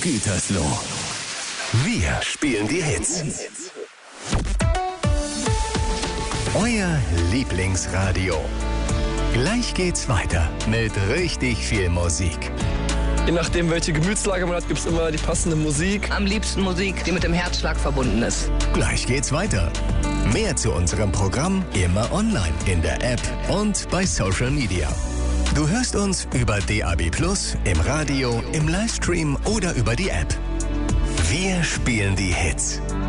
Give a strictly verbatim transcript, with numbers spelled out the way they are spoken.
Gütersloh. Wir spielen die Hits. Euer Lieblingsradio. Gleich geht's weiter mit richtig viel Musik. Je nachdem, welche Gemütslage man hat, gibt es immer die passende Musik. Am liebsten Musik, die mit dem Herzschlag verbunden ist. Gleich geht's weiter. Mehr zu unserem Programm immer online in der App und bei Social Media. Du hörst uns über D A B plus, im Radio, im Livestream oder über die App. Wir spielen die Hits.